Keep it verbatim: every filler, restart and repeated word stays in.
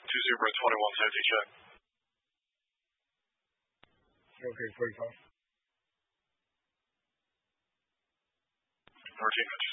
two zero twenty-one safety check. Okay, forty-five. thirteen inches.